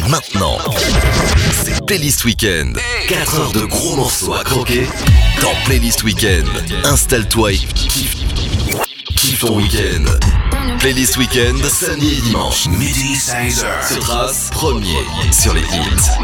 maintenant. C'est Playlist Weekend. 4 heures de gros morceaux à croquer dans Playlist Weekend. Installe-toi et kiffe ton week-end. Playlist Weekend, samedi et dimanche, midi 16h. Se trace premier sur les hits.